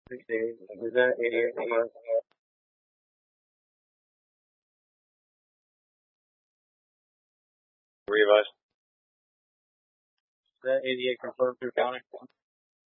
Is that 88 confirmed? Revise. Is that 88 confirmed through county?